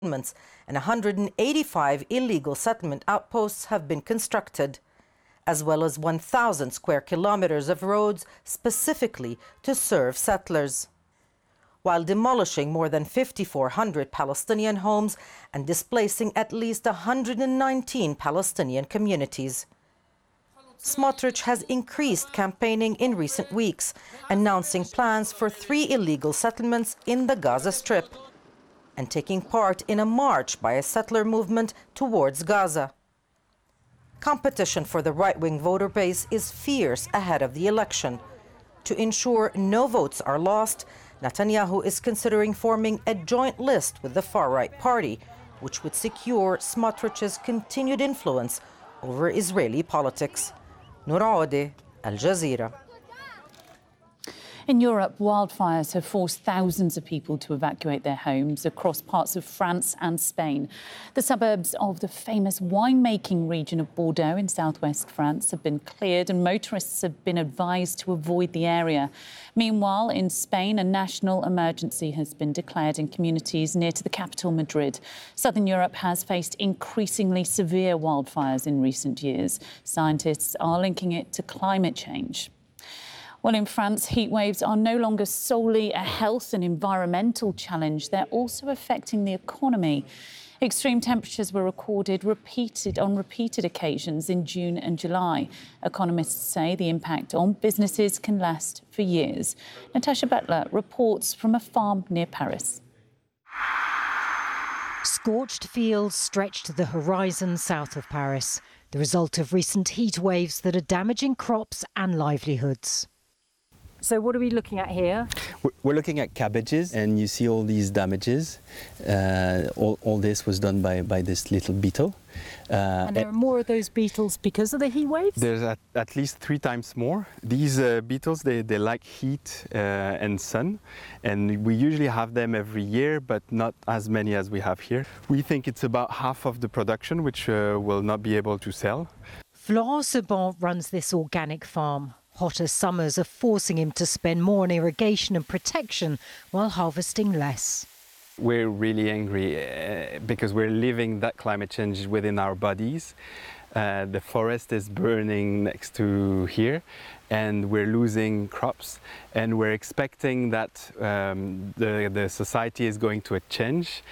settlements and 185 illegal settlement outposts have been constructed, as well as 1,000 square kilometers of roads specifically to serve settlers, while demolishing more than 5,400 Palestinian homes and displacing at least 119 Palestinian communities. Smotrich has increased campaigning in recent weeks, announcing plans for 3 illegal settlements in the Gaza Strip and taking part in a march by a settler movement towards Gaza. Competition for the right-wing voter base is fierce ahead of the election. To ensure no votes are lost, Netanyahu is considering forming a joint list with the far-right party, which would secure Smotrich's continued influence over Israeli politics. Noura Odeh, Al Jazeera. In Europe, wildfires have forced thousands of people to evacuate their homes across parts of France and Spain. The suburbs of the famous winemaking region of Bordeaux in southwest France have been cleared and motorists have been advised to avoid the area. Meanwhile, in Spain, a national emergency has been declared in communities near to the capital, Madrid. Southern Europe has faced increasingly severe wildfires in recent years. Scientists are linking it to climate change. Well, in France, heat waves are no longer solely a health and environmental challenge. They're also affecting the economy. Extreme temperatures were recorded on repeated occasions in June and July. Economists say the impact on businesses can last for years. Natasha Butler reports from a farm near Paris. Scorched fields stretch to the horizon south of Paris, the result of recent heat waves that are damaging crops and livelihoods. So what are we looking at here? We're looking at cabbages, and you see all these damages. All this was done by this little beetle. And there are more of those beetles because of the heat waves? There's at least 3 times more. These beetles, they like heat and sun, and we usually have them every year, but not as many as we have here. We think it's about half of the production, which we'll not be able to sell. Florent Sebon runs this organic farm. Hotter summers are forcing him to spend more on irrigation and protection while harvesting less. We're really angry because we're living that climate change within our bodies. The forest is burning next to here, and we're losing crops, and we're expecting that the society is going to change.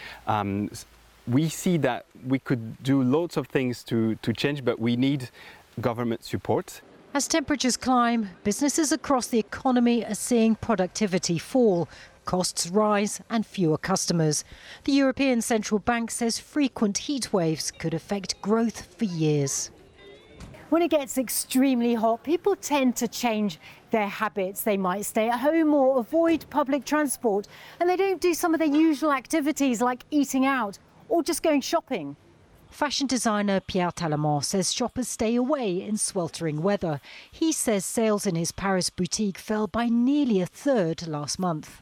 We see that we could do loads of things to change, but we need government support. As temperatures climb, businesses across the economy are seeing productivity fall, costs rise and fewer customers. The European Central Bank says frequent heat waves could affect growth for years. When it gets extremely hot, people tend to change their habits. They might stay at home or avoid public transport, and they don't do some of their usual activities like eating out or just going shopping. Fashion designer Pierre Talamont says shoppers stay away in sweltering weather. He says sales in his Paris boutique fell by nearly 1/3 last month.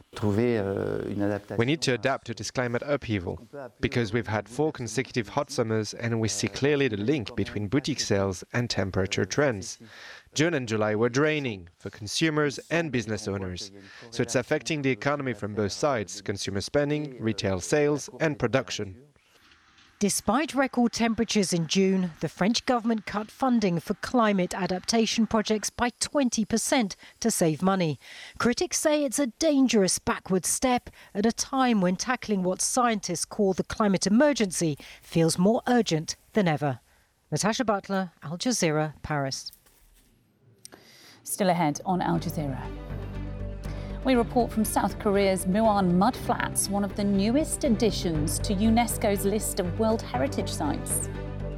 We need to adapt to this climate upheaval because we've had 4 consecutive hot summers and we see clearly the link between boutique sales and temperature trends. June and July were draining for consumers and business owners. So it's affecting the economy from both sides: consumer spending, retail sales and production. Despite record temperatures in June, the French government cut funding for climate adaptation projects by 20% to save money. Critics say it's a dangerous backward step at a time when tackling what scientists call the climate emergency feels more urgent than ever. Natasha Butler, Al Jazeera, Paris. Still ahead on Al Jazeera. We report from South Korea's Muan Mudflats, one of the newest additions to UNESCO's list of World Heritage Sites.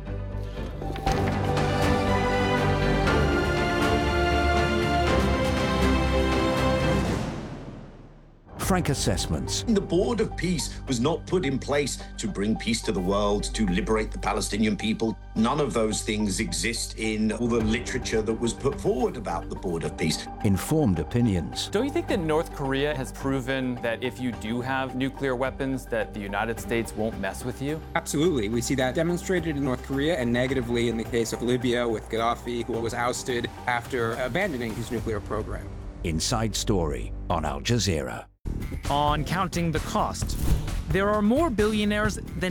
Frank Assessments. The Board of Peace was not put in place to bring peace to the world, to liberate the Palestinian people. None of those things exist in all the literature that was put forward about the Board of Peace. Informed opinions. Don't you think that North Korea has proven that if you do have nuclear weapons, that the United States won't mess with you? Absolutely. We see that demonstrated in North Korea and negatively in the case of Libya with Gaddafi, who was ousted after abandoning his nuclear program. Inside Story on Al Jazeera. On counting the cost There are more billionaires than